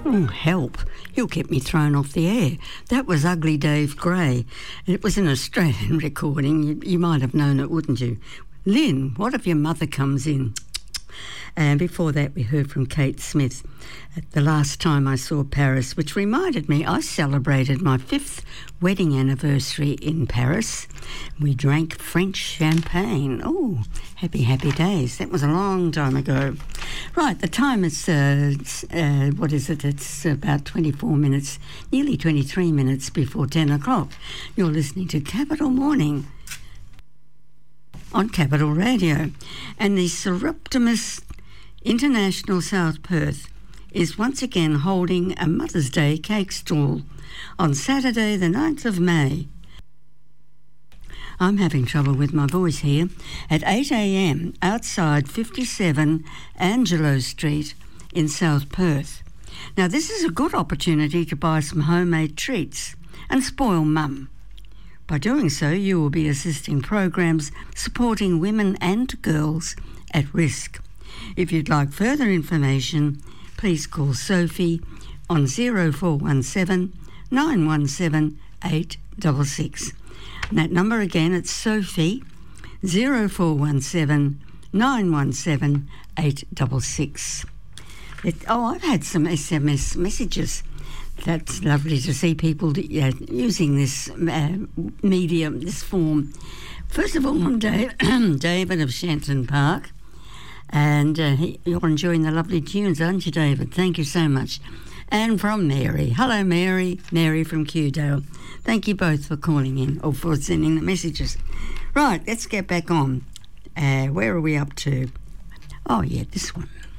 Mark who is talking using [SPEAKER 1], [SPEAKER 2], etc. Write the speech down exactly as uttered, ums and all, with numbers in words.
[SPEAKER 1] Oh, help. You'll get me thrown off the air. That was Ugly Dave Gray. It was an Australian recording. You, you might have known it, wouldn't you? Lynn, what if your mother comes in? And before that, we heard from Kate Smith, The Last Time I Saw Paris, which reminded me I celebrated my fifth wedding anniversary in Paris. We drank French champagne. Oh, happy, happy days. That was a long time ago. Right, the time is, uh, uh, what is it? It's about twenty-four minutes, nearly twenty-three minutes before ten o'clock. You're listening to Capital Morning on Capital Radio. And the Surreptitious International South Perth is once again holding a Mother's Day cake stall on Saturday the ninth of May. I'm having trouble with my voice here. At eight a.m. outside fifty-seven Angelo Street in South Perth. Now this is a good opportunity to buy some homemade treats and spoil mum. By doing so, you will be assisting programs supporting women and girls at risk. If you'd like further information, please call Sophie on zero four one seven, nine one seven, eight six six. And that number again, it's Sophie, zero four one seven, nine one seven, eight six six. It, oh, I've had some S M S messages. That's lovely to see people uh, using this uh, medium, this form. First of all, I'm Dave, David of Shenton Park, and uh, you're enjoying the lovely tunes, aren't you, David? Thank you so much. And from Mary. Hello, Mary. Mary from Kewdale. Thank you both for calling in, or for sending the messages. Right, let's get back on. Uh, where are we up to? Oh, yeah, this one.